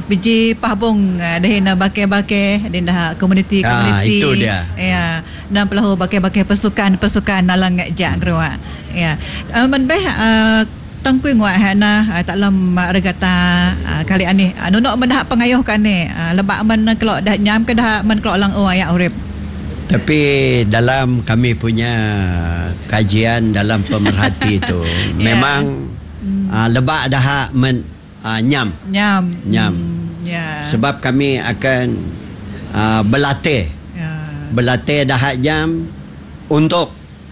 biji pahbong dah bakai-bakai dah komuniti itu dia. Ya, dan pelahu bakai-bakai pasukan nalang jak gerwa. Ya. Menbeh tangkui ngwa hana taklam regata kali ani nunok mendah pengayuh kan ni lebak men kelok dah nyam ke dah men kelok lang ayak urip. Tapi dalam kami punya kajian dalam pemerhati itu memang lebak dah nyam. Ya. Sebab kami akan berlatih. Berlatih dah jam untuk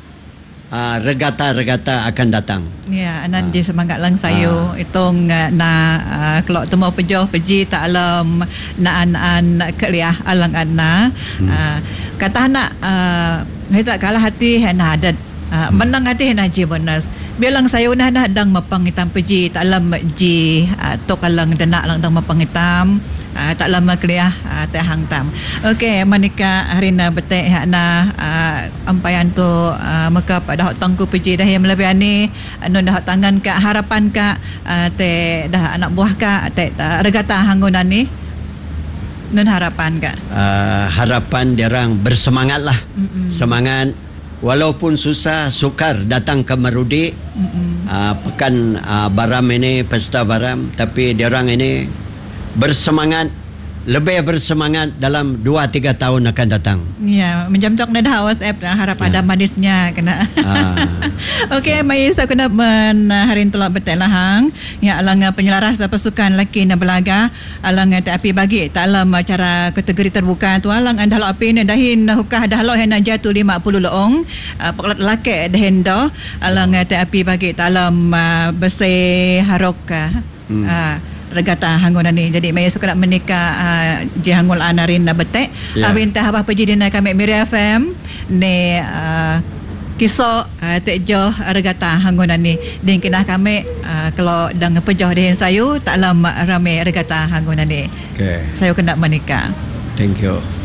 regata-regata akan datang. Ya, anan je semangat lang sayo itong kalau temu pejoh peji tak alam naan keliah alang anna kata nak kita kalah hati hana adat menang hati hana je bonus bilang sayo nah dang mapangitam peji tak alam ji to kalang dana lang dang mapangitam tak lama keliah teh hangtam. Okey, manika harina betek hakna ampayan tu maka pada hak tangku peji dah yang lebih ani anu dah tangan ka harapan ka teh dah anak buah ka teh regata hanggunan ni nun harapan ka. Harapan derang bersemangatlah. Semangat walaupun susah sukar datang ke Marudi pekan Baram ini pesta Baram tapi derang ini bersemangat lebih bersemangat dalam 2-3 tahun akan datang. Ya, menjamtok na dah WhatsApp harap ada manisnya kena. Okey, mai sa kena harin tolak betel lahang. Ya alang penyelaras pasukan laki na belaga alang api bagi tak alam cara kategori terbuka tu alang andah api ni dahin hukah dah lo hena jatuh 50 leong. Paklat laki dahin dah alang api bagi tak alam bersih harok regata hanggunan ni. Jadi mai suka nak menikah di hangul anarin na betek abin tah apa peji dina kami Miri FM ni kisah tekjoh regata hanggunan ni dan kena kami kalau dang pejoh dengan sayu tak lama ramai regata hanggunan ni. Okay. Sayu kena menikah. Thank you.